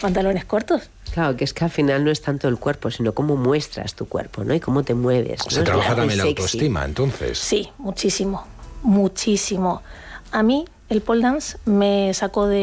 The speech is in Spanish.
pantalones cortos. Claro, que es que al final no es tanto el cuerpo, sino cómo muestras tu cuerpo, ¿no? Y cómo te mueves, ¿no? Se trabaja también la Sexy. autoestima, entonces. Sí, muchísimo, muchísimo. A mí el pole dance me sacó de